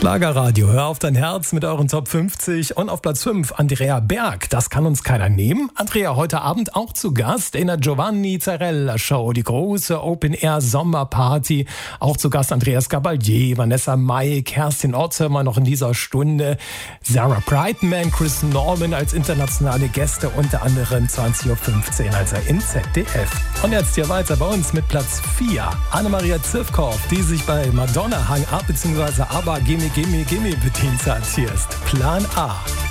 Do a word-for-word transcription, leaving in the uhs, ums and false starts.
Schlagerradio, hör auf dein Herz mit euren Top fünfzig und auf Platz fünf Andrea Berg. Das kann uns keiner nehmen. Andrea heute Abend auch zu Gast in der Giovanni Zarella Show, die große Open-Air-Sommerparty. Auch zu Gast Andreas Gabalier, Vanessa Mai, Kerstin Ott hören wir noch in dieser Stunde. Sarah Brightman, Chris Norman als internationale Gäste, unter anderem zwanzig Uhr fünfzehn, also in Z D F. Und jetzt hier weiter bei uns mit Platz vier. Annemaria Zivkow, die sich bei Madonna Hang Up bzw. ABBA Gimme Gimme Gimme bedient hat. Hier ist Plan A.